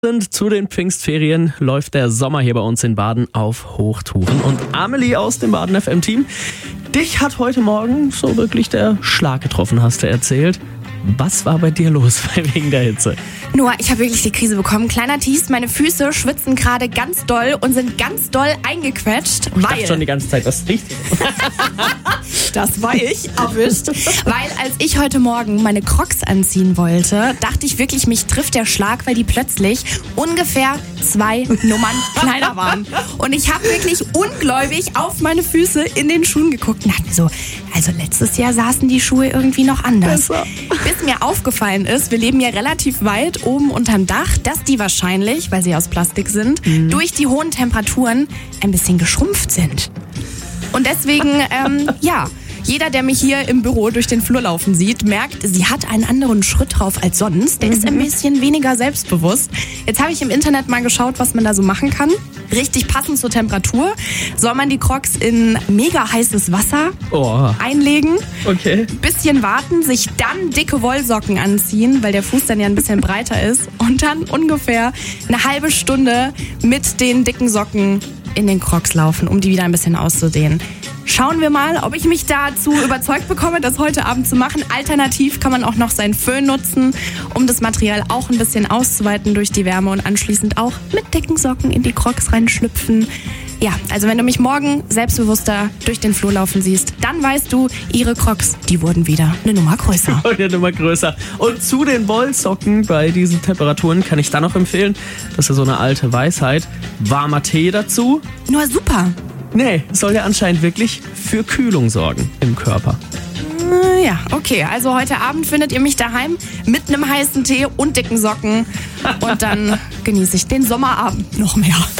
Zu den Pfingstferien läuft der Sommer hier bei uns in Baden auf Hochtouren. Und Amelie aus dem Baden FM-Team, dich hat heute Morgen so wirklich der Schlag getroffen, hast du erzählt. Was war bei dir los wegen der Hitze? Noah, ich habe wirklich die Krise bekommen. Kleiner Tease, meine Füße schwitzen gerade ganz doll und sind ganz doll eingequetscht. Ich dachte schon die ganze Zeit, was riecht hier? Das war ich erwischt. Weil als ich heute Morgen meine Crocs anziehen wollte, dachte ich wirklich, mich trifft der Schlag, weil die plötzlich ungefähr 2 Nummern kleiner waren. Und ich habe wirklich ungläubig auf meine Füße in den Schuhen geguckt und dachte mir so, also letztes Jahr saßen die Schuhe irgendwie noch anders. Besser. Bis mir aufgefallen ist, wir leben ja relativ weit oben unterm Dach, dass die wahrscheinlich, weil sie aus Plastik sind, durch die hohen Temperaturen ein bisschen geschrumpft sind. Und deswegen, jeder, der mich hier im Büro durch den Flur laufen sieht, merkt, sie hat einen anderen Schritt drauf als sonst. Der ist ein bisschen weniger selbstbewusst. Jetzt habe ich im Internet mal geschaut, was man da so machen kann. Richtig passend zur Temperatur soll man die Crocs in mega heißes Wasser einlegen. Okay. Bisschen warten, sich dann dicke Wollsocken anziehen, weil der Fuß dann ja ein bisschen breiter ist. Und dann ungefähr eine halbe Stunde mit den dicken Socken in den Crocs laufen, um die wieder ein bisschen auszudehnen. Schauen wir mal, ob ich mich dazu überzeugt bekomme, das heute Abend zu machen. Alternativ kann man auch noch seinen Föhn nutzen, um das Material auch ein bisschen auszuweiten durch die Wärme und anschließend auch mit dicken Socken in die Crocs reinschlüpfen. Ja, also wenn du mich morgen selbstbewusster durch den Flur laufen siehst, dann weißt du, ihre Crocs, die wurden wieder eine Nummer größer. Eine Nummer größer. Und zu den Wollsocken bei diesen Temperaturen kann ich dann noch empfehlen, das ist ja so eine alte Weisheit, warmer Tee dazu. Nur super. Nee, soll ja anscheinend wirklich für Kühlung sorgen im Körper. Ja, okay. Also heute Abend findet ihr mich daheim mit einem heißen Tee und dicken Socken. Und dann genieße ich den Sommerabend noch mehr.